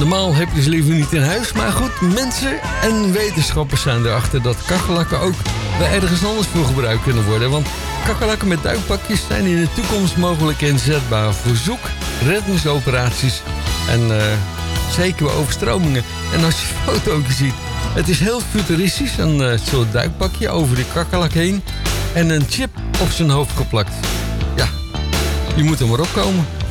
Normaal heb je ze liever niet in huis, maar goed, mensen en wetenschappers zijn erachter dat kakkerlakken ook weer ergens anders voor gebruikt kunnen worden. Want kakkerlakken met duikpakjes zijn in de toekomst mogelijk inzetbaar voor zoek, reddingsoperaties en zeker bij overstromingen. En als je een fotootje ziet, het is heel futuristisch, een soort duikpakje over die kakkerlak heen en een chip op zijn hoofd geplakt. Ja, je moet er maar opkomen.